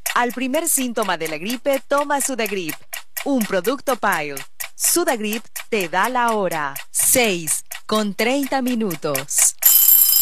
Al primer síntoma de la gripe, toma Sudagrip, un producto Pile. Sudagrip te da la hora. 6:30.